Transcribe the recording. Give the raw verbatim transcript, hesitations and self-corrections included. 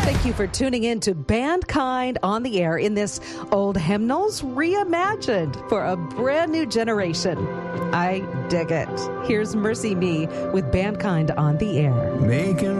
Thank you for tuning in to Bandkind on the Air in this old hymnals reimagined for a brand new generation. I dig it. Here's Mercy Me with Bandkind on the Air. Making